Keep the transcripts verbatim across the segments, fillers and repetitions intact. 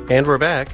And we're back.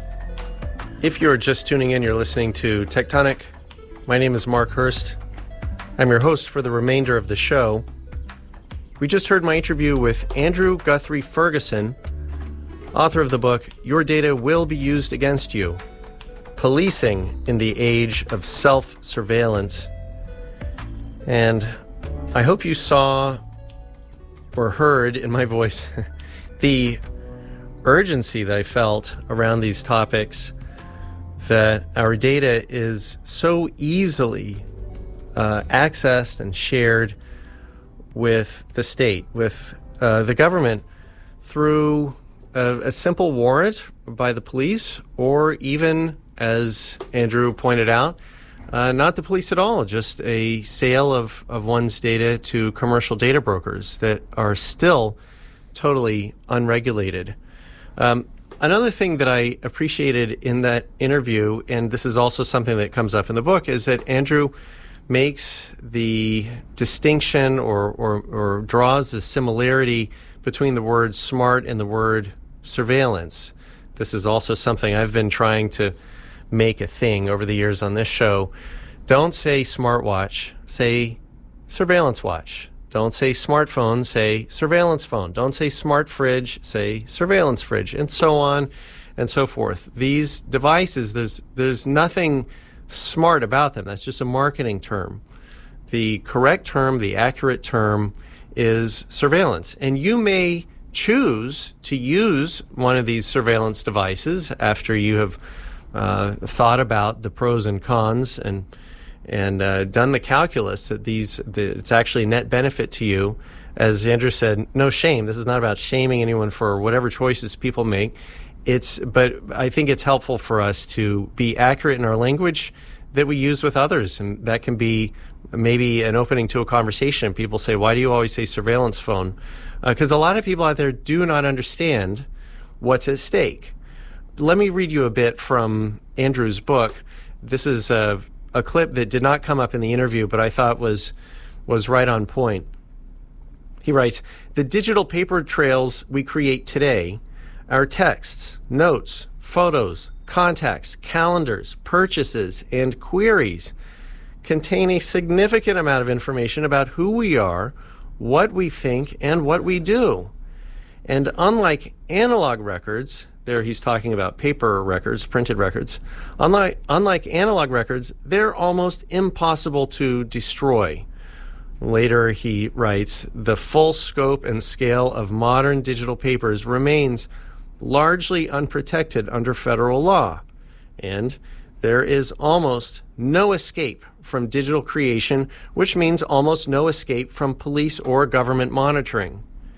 If you're just tuning in, you're listening to Tectonic. My name is Mark Hurst. I'm your host for the remainder of the show. We just heard my interview with Andrew Guthrie Ferguson, author of the book, Your Data Will Be Used Against You, Policing in the Age of Self-Surveillance. And I hope you saw or heard in my voice the urgency that I felt around these topics, that our data is so easily uh, accessed and shared with the state, with uh, the government, through a, a simple warrant by the police, or even, as Andrew pointed out, uh, not the police at all, just a sale of, of one's data to commercial data brokers that are still totally unregulated. Um, Another thing that I appreciated in that interview, and this is also something that comes up in the book, is that Andrew makes the distinction or, or, or draws the similarity between the word smart and the word surveillance. This is also something I've been trying to make a thing over the years on this show. Don't say smartwatch, say surveillance watch. Don't say smartphone, say surveillance phone. Don't say smart fridge, say surveillance fridge, and so on and so forth. These devices, there's there's nothing smart about them. That's just a marketing term. The correct term, the accurate term, is surveillance. And you may choose to use one of these surveillance devices after you have uh, thought about the pros and cons and and uh, done the calculus that these the, it's actually a net benefit to you. As Andrew said, no shame. This is not about shaming anyone for whatever choices people make. It's, but I think it's helpful for us to be accurate in our language that we use with others, and that can be maybe an opening to a conversation. People say, why do you always say surveillance phone? Because uh, a lot of people out there do not understand what's at stake. Let me read you a bit from Andrew's book. This is a a clip that did not come up in the interview, but I thought was was right on point. He writes, "The digital paper trails we create today, our texts, notes, photos, contacts, calendars, purchases, and queries contain a significant amount of information about who we are, what we think, and what we do. And unlike analog records," there he's talking about paper records, printed records. Unlike, unlike analog records, they're almost impossible to destroy. Later he writes, "The full scope and scale of modern digital papers remains largely unprotected under federal law, and there is almost no escape from digital creation, which means almost no escape from police or government monitoring."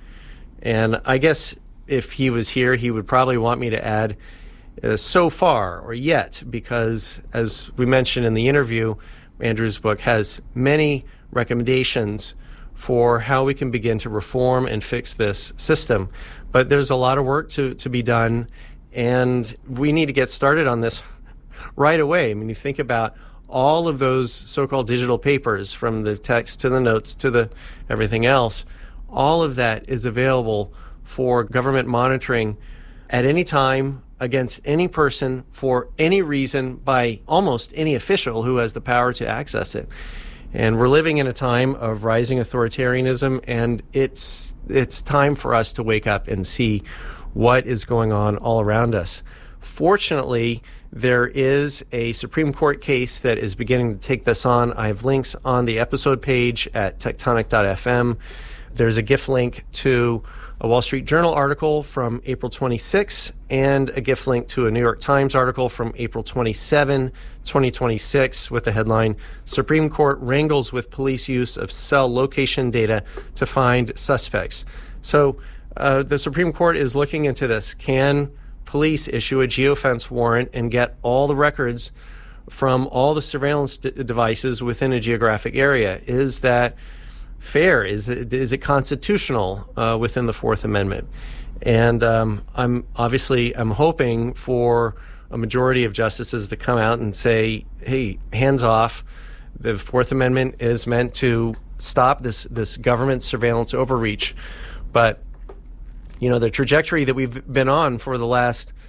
And I guess if he was here, he would probably want me to add uh, so far or yet, because as we mentioned in the interview, Andrew's book has many recommendations for how we can begin to reform and fix this system. But there's a lot of work to, to be done, and we need to get started on this right away. I mean, you think about all of those so-called digital papers, from the text to the notes to the everything else, all of that is available for government monitoring at any time, against any person, for any reason, by almost any official who has the power to access it. And we're living in a time of rising authoritarianism, and it's it's time for us to wake up and see what is going on all around us. Fortunately, there is a Supreme Court case that is beginning to take this on. I have links on the episode page at tectonic dot f m. There's a GIF link to a Wall Street Journal article from April twenty-sixth, and a GIF link to a New York Times article from April twenty-seventh, twenty twenty-six, with the headline, "Supreme Court Wrangles with Police Use of Cell Location Data to Find Suspects." So uh, the Supreme Court is looking into this. Can police issue a geofence warrant and get all the records from all the surveillance d- devices within a geographic area? Is that fair? Is it, is it constitutional uh, within the Fourth Amendment? And um, I'm obviously I'm hoping for a majority of justices to come out and say, "Hey, hands off. The Fourth Amendment is meant to stop this this government surveillance overreach." But you know, the trajectory that we've been on for the last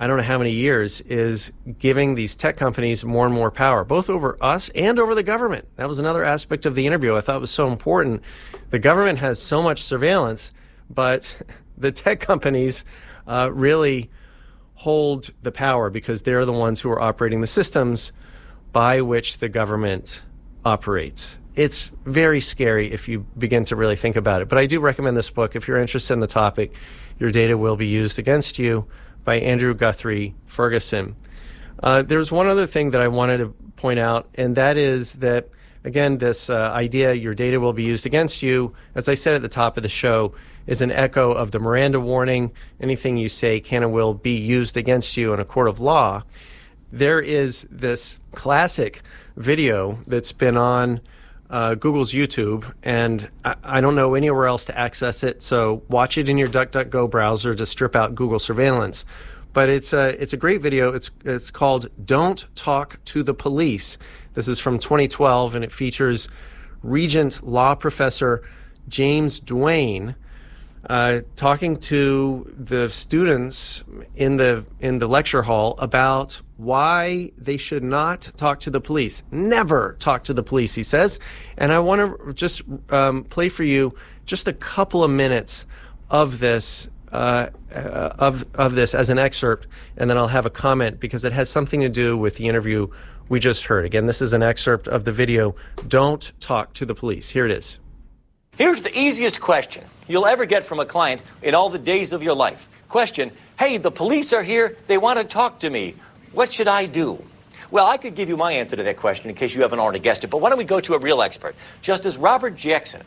I don't know how many years, is giving these tech companies more and more power, both over us and over the government. That was another aspect of the interview I thought was so important. The government has so much surveillance, but the tech companies uh, really hold the power because they're the ones who are operating the systems by which the government operates. It's very scary if you begin to really think about it. But I do recommend this book if you're interested in the topic, Your Data Will Be Used Against You, by Andrew Guthrie Ferguson. Uh, there's one other thing that I wanted to point out, and that is that, again, this uh, idea, your data will be used against you, as I said at the top of the show, is an echo of the Miranda warning. Anything you say can and will be used against you in a court of law. There is this classic video that's been on uh, Google's YouTube, and I, I don't know anywhere else to access it, so watch it in your DuckDuckGo browser to strip out Google surveillance. But it's a, it's a great video. It's, it's called Don't Talk to the Police. This is from twenty twelve, and it features Regent Law Professor James Duane uh, talking to the students in the in the lecture hall about why they should not talk to the police. Never talk to the police, he says. And I want to just um, play for you just a couple of minutes of this uh, uh, of of this as an excerpt, and then I'll have a comment because it has something to do with the interview we just heard. Again, this is an excerpt of the video, Don't Talk to the Police. Here it is. Here's the easiest question you'll ever get from a client in all the days of your life. Question, hey, the police are here. They want to talk to me. What should I do? Well, I could give you my answer to that question in case you haven't already guessed it. But why don't we go to a real expert? Justice Robert Jackson,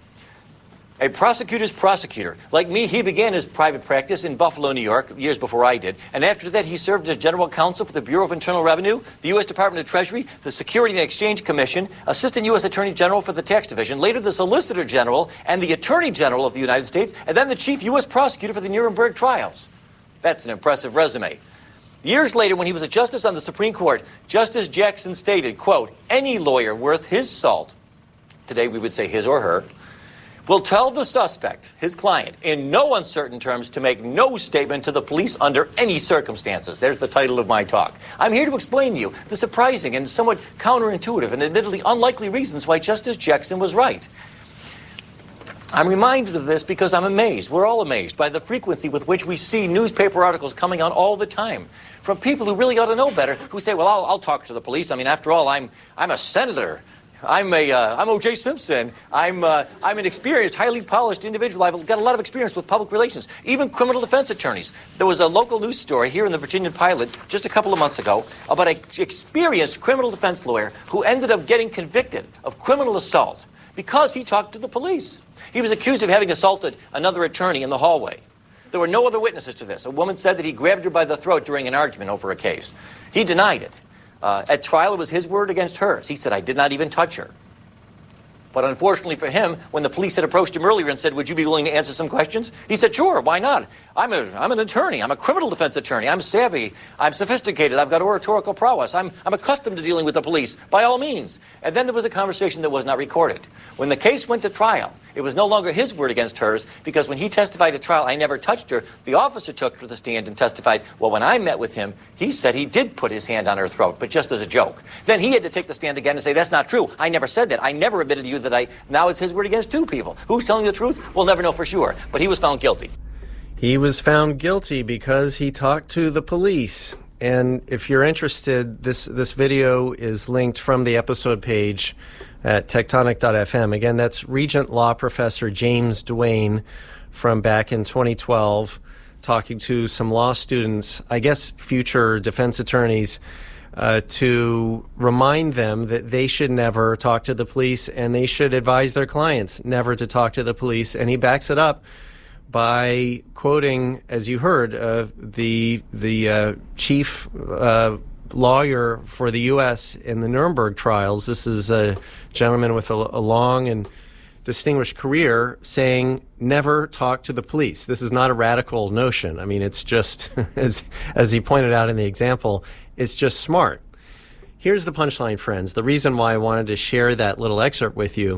a prosecutor's prosecutor. Like me, he began his private practice in Buffalo, New York, years before I did. And after that, he served as general counsel for the Bureau of Internal Revenue, the U S Department of Treasury, the Security and Exchange Commission, assistant U S Attorney General for the Tax Division, later the Solicitor General and the Attorney General of the United States, and then the chief U S prosecutor for the Nuremberg trials. That's an impressive resume. Years later, when he was a justice on the Supreme Court, Justice Jackson stated, quote, any lawyer worth his salt, today we would say his or her, will tell the suspect, his client, in no uncertain terms to make no statement to the police under any circumstances. There's the title of my talk. I'm here to explain to you the surprising and somewhat counterintuitive and admittedly unlikely reasons why Justice Jackson was right. I'm reminded of this because I'm amazed, we're all amazed, by the frequency with which we see newspaper articles coming on all the time from people who really ought to know better, who say, well, I'll, I'll talk to the police. I mean, after all, I'm, I'm a senator. I'm a, uh, I'm O J Simpson. I'm, uh, I'm an experienced, highly polished individual. I've got a lot of experience with public relations, even criminal defense attorneys. There was a local news story here in the Virginia Pilot just a couple of months ago about an experienced criminal defense lawyer who ended up getting convicted of criminal assault because he talked to the police. He was accused of having assaulted another attorney in the hallway. There were no other witnesses to this. A woman said that he grabbed her by the throat during an argument over a case. He denied it. Uh, at trial, it was his word against hers. He said, I did not even touch her. But unfortunately for him, when the police had approached him earlier and said, would you be willing to answer some questions? He said, sure, why not? I'm, a, I'm an attorney. I'm a criminal defense attorney. I'm savvy. I'm sophisticated. I've got oratorical prowess. I'm, I'm accustomed to dealing with the police, by all means. And then there was a conversation that was not recorded. When the case went to trial, it was no longer his word against hers, because when he testified at trial, I never touched her. The officer took her to the stand and testified, well, when I met with him, he said he did put his hand on her throat, but just as a joke. Then he had to take the stand again and say, that's not true. I never said that. I never admitted to you that I... Now it's his word against two people. Who's telling the truth? We'll never know for sure. But he was found guilty. He was found guilty because he talked to the police. And if you're interested, this, this video is linked from the episode page at tectonic dot f m. Again, that's Regent Law Professor James Duane from back in twenty twelve talking to some law students, I guess future defense attorneys, uh, to remind them that they should never talk to the police and they should advise their clients never to talk to the police. And he backs it up by quoting, as you heard, uh, the the uh, chief uh, lawyer for the U S in the Nuremberg trials. This is a gentleman with a, a long and distinguished career saying never talk to the police. This is not a radical notion. I mean, it's just, as, as he pointed out in the example, it's just smart. Here's the punchline, friends. The reason why I wanted to share that little excerpt with you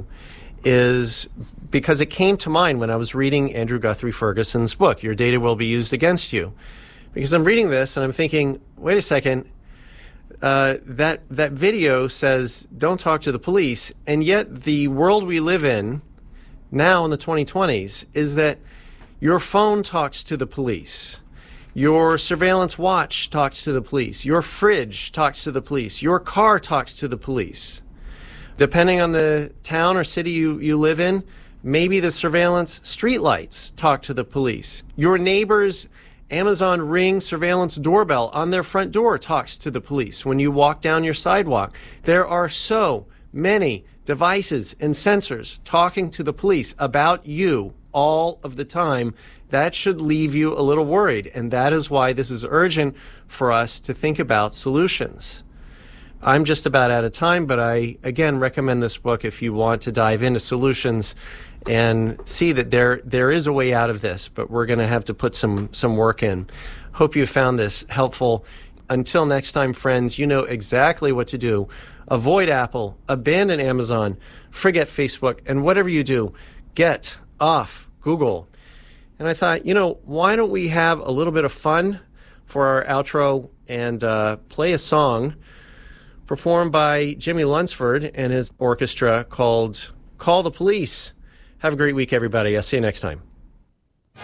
is because it came to mind when I was reading Andrew Guthrie Ferguson's book, Your Data Will Be Used Against You. Because I'm reading this and I'm thinking, wait a second, uh, that that video says don't talk to the police, and yet the world we live in now in the twenty twenties is that your phone talks to the police. Your surveillance watch talks to the police. Your fridge talks to the police. Your car talks to the police. Depending on the town or city you, you live in, maybe the surveillance streetlights talk to the police. Your neighbor's Amazon Ring surveillance doorbell on their front door talks to the police when you walk down your sidewalk. There are so many devices and sensors talking to the police about you all of the time. That should leave you a little worried, and that is why this is urgent for us to think about solutions. I'm just about out of time, but I, again, recommend this book if you want to dive into solutions and see that there there is a way out of this, but we're going to have to put some, some work in. Hope you found this helpful. Until next time, friends, you know exactly what to do. Avoid Apple, abandon Amazon, forget Facebook, and whatever you do, get off Google. And I thought, you know, why don't we have a little bit of fun for our outro and uh, play a song performed by Jimmy Lunsford and his orchestra called Call the Police. Have a great week, everybody. I'll see you next time.